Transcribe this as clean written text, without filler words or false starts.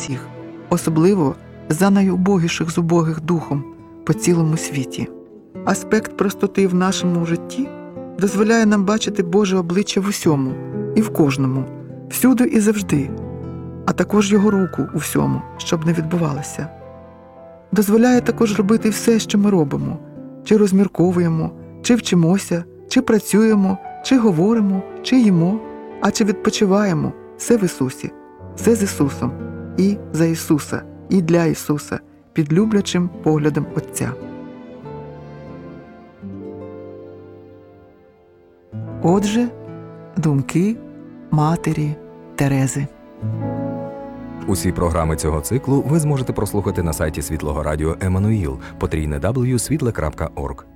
усіх, особливо за найубогіших з убогих духом по цілому світі. Аспект простоти в нашому житті дозволяє нам бачити Боже обличчя в усьому і в кожному, всюди і завжди, а також Його руку у всьому, щоб не відбувалося. Дозволяє також робити все, що ми робимо, чи розмірковуємо, чи вчимося, чи працюємо, чи говоримо, чи їмо, а чи відпочиваємо, все в Ісусі, все з Ісусом, і за Ісуса, і для Ісуса, під люблячим поглядом Отця. Отже, думки матері Терези. Усі програми цього циклу ви зможете прослухати на сайті Світлого Радіо Еммануїл, _w.світле.орг.